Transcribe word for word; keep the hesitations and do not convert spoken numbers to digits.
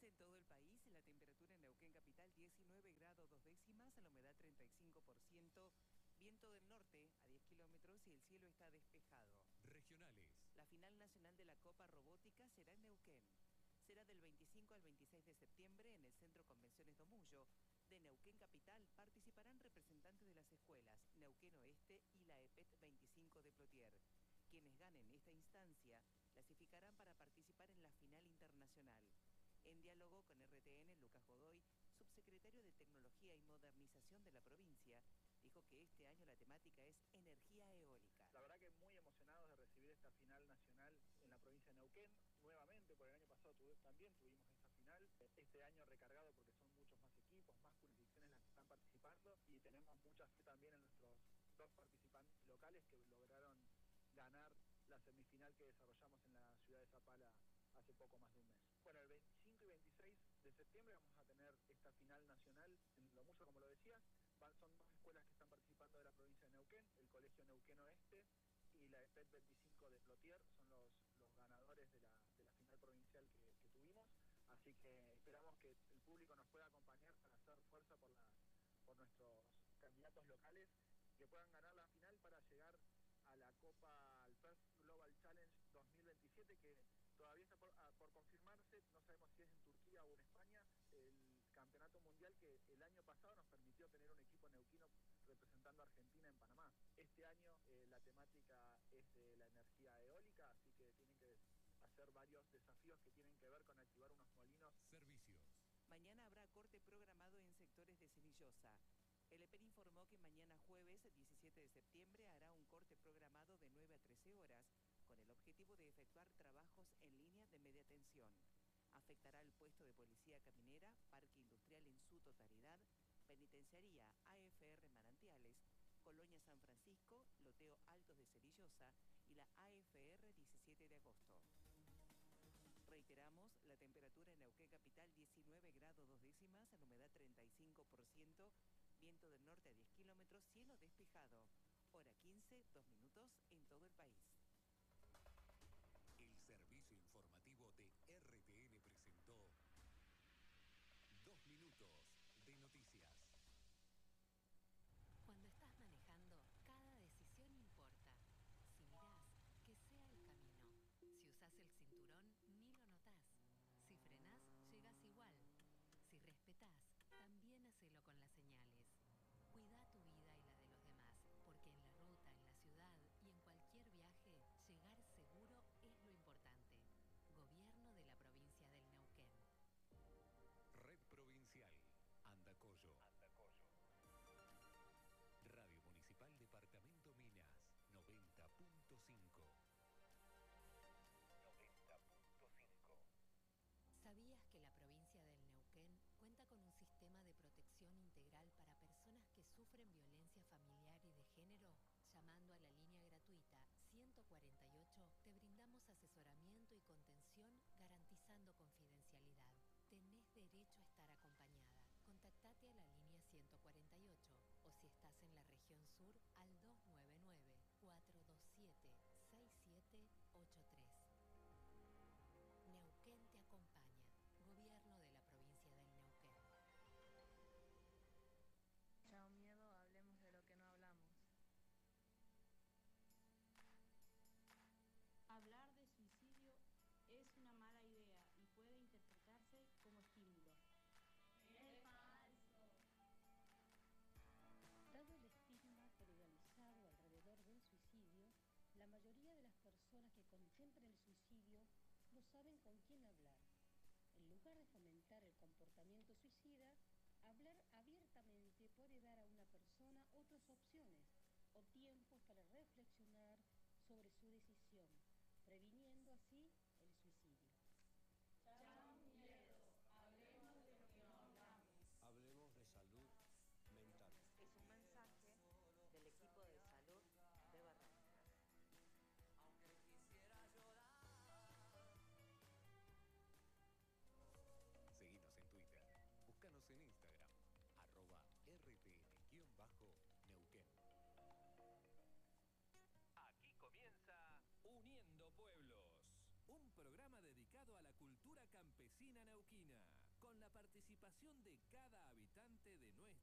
quince en todo el país, la temperatura en Neuquén capital diecinueve grados dos décimas, la humedad treinta y cinco por ciento, viento del norte a diez kilómetros y el cielo está despejado. Regionales. La final nacional de la Copa Robótica será en Neuquén. Será del veinticinco al veintiséis de septiembre en el Centro Convenciones Domullo. De Neuquén capital participarán representantes de las escuelas Neuquén Oeste y la E P E T veinticinco de Plotier. Quienes ganen esta instancia clasificarán para participar en la final internacional. En diálogo con R T N, Lucas Godoy, subsecretario de Tecnología y Modernización de la provincia, dijo que este año la temática es energía eólica. La verdad que muy emocionados de recibir esta final nacional en la provincia de Neuquén, nuevamente, por el año pasado tuve, también tuvimos esta final, este año recargado porque son muchos más equipos, más jurisdicciones las que están participando y tenemos mucha fe también en nuestros dos participantes locales que lograron ganar la semifinal que desarrollamos en la ciudad de Zapala hace poco más de un mes. Bueno, el veinticinco y veintiséis de septiembre vamos a tener esta final nacional en Domullo, como lo decías. Van, son dos escuelas que están participando de la provincia de Neuquén, el Colegio Neuquén Oeste y la E P E T veinticinco de Plotier, son los, los ganadores de la, de la final provincial que, que tuvimos, así que esperamos que el público nos pueda acompañar para hacer fuerza por, la, por nuestros candidatos locales, que puedan ganar la final para llegar a la Copa, al First Global Challenge dos mil veintisiete, que todavía está por, a, por confirmarse, no sabemos si es en Turquía o en España, el campeonato mundial que el año pasado nos permitió tener un equipo neuquino representando a Argentina en Panamá. Este año eh, la temática es de la energía eólica, así que tienen que hacer varios desafíos que tienen que ver con activar unos molinos. Servicios. Mañana habrá corte programado en sectores de Cenillosa. El E P E R informó que mañana jueves diecisiete de septiembre hará un corte programado de nueve a trece horas con el objetivo de efectuar trabajos en línea de media tensión. Afectará el puesto de policía caminera, parque industrial en su totalidad, penitenciaría A F R Manantiales, Colonia San Francisco, Loteo Altos de Cenillosa y la A F R diecisiete de agosto. Reiteramos, la temperatura en Neuquén capital diecinueve grados dos décimas, la humedad treinta y cinco por ciento, viento del norte a diez kilómetros, cielo despejado. Hora quince, dos minutos en todo el país. El servicio informativo de R T N presentó Dos Minutos de Noticias. Cuando estás manejando, cada decisión importa. Si mirás, que sea el camino. Si usás el cinturón, ni lo notás. Si frenás, llegás igual. Si respetás, también hacelo con las señales. Cuida tu vida y la de los demás, porque en la ruta, en la ciudad y en cualquier viaje, llegar seguro es lo importante. Gobierno de la provincia del Neuquén. Red Provincial. Andacollo. Andacollo. Radio Municipal Departamento Minas. noventa punto cinco. noventa punto cinco. ¿Sabías que la provincia del Neuquén cuenta con un sistema de protección integral para personas que sufren violencia familiar y de género? Llamando a la línea gratuita ciento cuarenta y ocho, te brindamos asesoramiento y contención garantizando confidencialidad. Tenés derecho a estar acompañada. Contactate a la línea ciento cuarenta y ocho o si estás en la región sur al dos nueve nueve, cuatro dos siete, seis siete ocho tres. Neuquén te acompaña. Gobierno de la provincia del Neuquén. Chao miedo, hablemos de lo que no hablamos. Hablar de suicidio es una mala idea y puede interpretarse como estímulo. ¡Es falso! Dado el estigma generalizado alrededor del suicidio, la mayoría de las personas que contemplan el suicidio no saben con quién hablar. En lugar de fomentar el comportamiento suicida, hablar abiertamente puede dar a una persona otras opciones o tiempos para reflexionar sobre su decisión, previniendo así el suicidio. Chao miedo, hablemos de lo que no hablamos. Hablemos de salud mental. Es un mensaje del equipo de salud de Barrancas. Aunque quisiera llorar. Seguinos en Twitter. Búscanos en Instagram. Arroba R T N-Neuquén. Aquí comienza Uniendo Pueblos, un programa dedicado a la cultura campesina neuquina. con la participación de cada habitante de nuestra